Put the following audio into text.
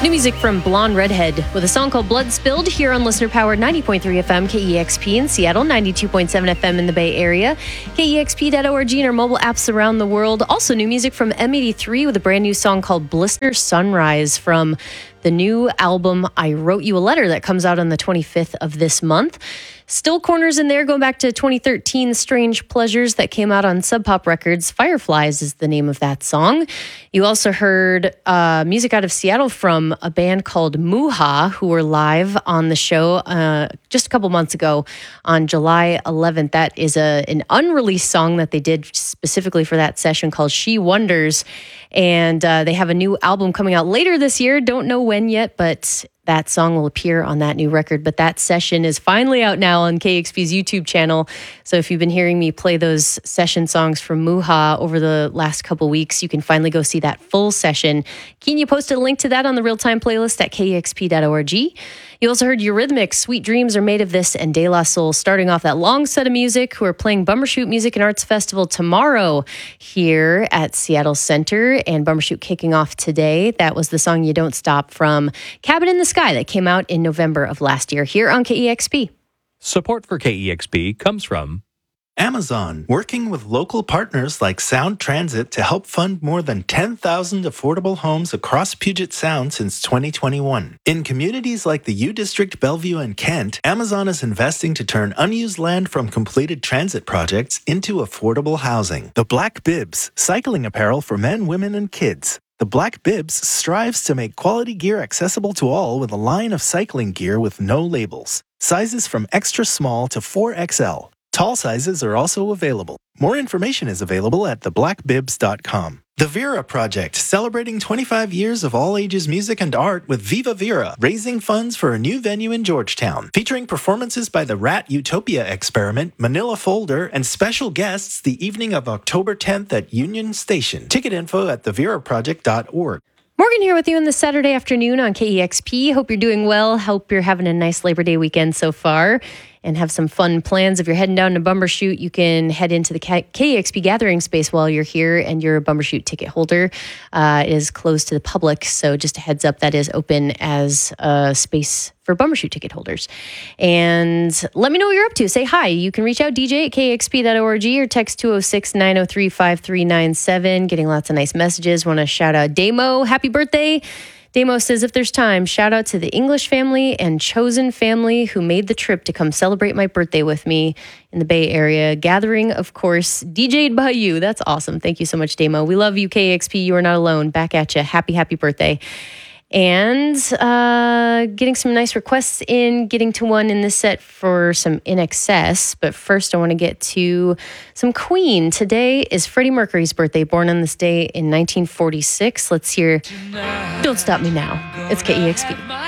New music from Blonde Redhead with a song called Blood Spilled here on Listener Powered 90.3 FM KEXP in Seattle, 92.7 FM in the Bay Area, KEXP.org and our mobile apps around the world. Also new music from M83 with a brand new song called Blister Sunrise from the new album I Wrote You a Letter that comes out on the 25th of this month. Still corners in there going back to 2013 Strange Pleasures that came out on Sub Pop Records. Fireflies is the name of that song. You also heard music out of Seattle from a band called Muha, who were live on the show just a couple months ago on July 11th. That is an unreleased song that they did specifically for that session called She Wonders. And they have a new album coming out later this year. Don't know when yet, but that song will appear on that new record. But that session is finally out now on KEXP's YouTube channel. So if you've been hearing me play those session songs from Muha over the last couple weeks, you can finally go see that full session. Kenya posted a link to that on the real-time playlist at KEXP.org. You also heard Eurythmics, Sweet Dreams Are Made of This, and De La Soul starting off that long set of music, who are playing Bumbershoot Music and Arts Festival tomorrow here at Seattle Center, and Bumbershoot kicking off today. That was the song You Don't Stop from Cabin in the Sky that came out in November of last year here on KEXP. Support for KEXP comes from Amazon, working with local partners like Sound Transit to help fund more than 10,000 affordable homes across Puget Sound since 2021. In communities like the U District, Bellevue, and Kent, Amazon is investing to turn unused land from completed transit projects into affordable housing. The Black Bibs, cycling apparel for men, women, and kids. The Black Bibs strives to make quality gear accessible to all with a line of cycling gear with no labels. Sizes from extra small to 4XL. Tall sizes are also available. More information is available at theblackbibs.com. The Vera Project, celebrating 25 years of all-ages music and art with Viva Vera, raising funds for a new venue in Georgetown, featuring performances by the Rat Utopia Experiment, Manila Folder, and special guests the evening of October 10th at Union Station. Ticket info at theveraproject.org. Morgan here with you on this Saturday afternoon on KEXP. Hope you're doing well. Hope you're having a nice Labor Day weekend so far and have some fun plans. If you're heading down to Bumbershoot, you can head into the KEXP gathering space while you're here and you're a Bumbershoot ticket holder. It is closed to the public, so just a heads up, that is open as a space for Bumbershoot ticket holders. And let me know what you're up to. Say hi. You can reach out, DJ at KEXP.org or text 206-903-5397. Getting lots of nice messages. Want to shout out Damo. Happy birthday. Damo says, if there's time, shout out to the English family and Chosen family who made the trip to come celebrate my birthday with me in the Bay Area. Gathering, of course, DJ'd by you. That's awesome. Thank you so much, Damo. We love you, KEXP. You are not alone. Back at you. Happy birthday. And getting some nice requests in, getting to one in this set for some In Excess. But first, I want to get to some Queen. Today is Freddie Mercury's birthday, born on this day in 1946. Let's hear Don't Stop Me Now. It's KEXP.